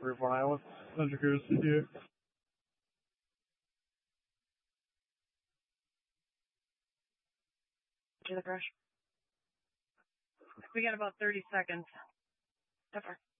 for violence under courtesy here. We got about 30 seconds.